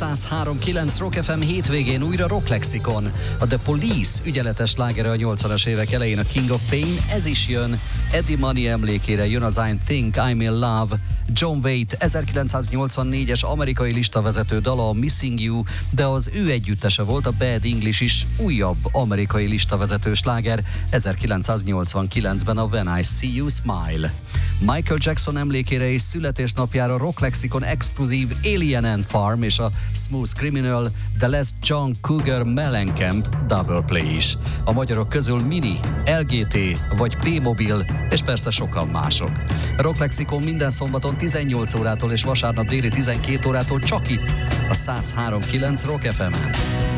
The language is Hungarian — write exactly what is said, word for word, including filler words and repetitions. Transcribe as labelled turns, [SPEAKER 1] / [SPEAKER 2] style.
[SPEAKER 1] száz három kilenc Rock ef em hétvégén újra Rock Lexikon. A The Police ügyeletes slágere a nyolcvanas évek elején, a King of Pain, ez is jön. Eddie Money emlékére jön az I Think I'm in Love. John Waite ezerkilencszáznyolcvannégyes amerikai listavezető dala, a Missing You, de az ő együttese volt, a Bad English is újabb amerikai listavezető sláger ezerkilencszáznyolcvankilencben, a When I See You Smile. Michael Jackson emlékére és születésnapjára Rock Lexikon exkluzív Alien and Farm és a Smooth Criminal, The Last John Cougar Mellencamp double play is. A magyarok közül Mini, el gé té vagy P-Mobil, és persze sokan mások. Rock Lexikon minden szombaton tizennyolc órától és vasárnap déli tizenkét órától csak itt, a száz három kilenc Rock ef emen.